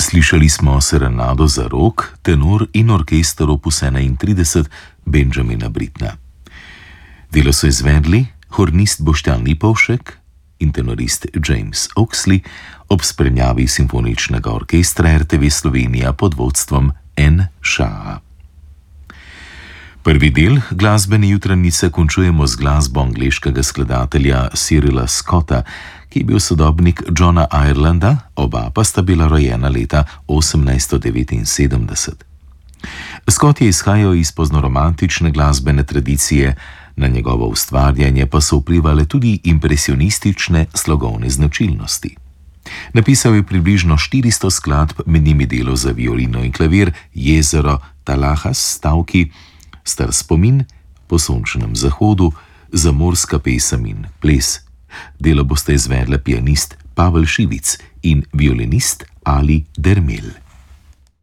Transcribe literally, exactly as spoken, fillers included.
Slišali smo serenado za rog, tenor in orkester opus enaintrideset Benjamina Brittna. Delo so izvedli hornist Boštjan Lipovšek in tenorist James Oxley ob spremljavi simfoničnega orkestra er te ve Slovenija pod vodstvom N. Shaha. Prvi del glasbene jutranice končujemo z glasbo angleškega skladatelja Cyrila Scotta, ki je bil sodobnik Johna Irelanda, oba pa sta bila rojena leta osemnajststo devetinsedemdeset. Scott je izhajal iz poznoromantične glasbene tradicije, na njegovo ustvarjanje pa so vplivale tudi impresionistične slogovne značilnosti. Napisal je približno štiristo skladb, med njimi delo za violino in klavir, Jezero, Talahas, stavki, Star spomin, Po sončnem zahodu, Zamorska pesem in ples. Delo boste izvedla pianist Pavel Šivic in violinist Ali Dermel.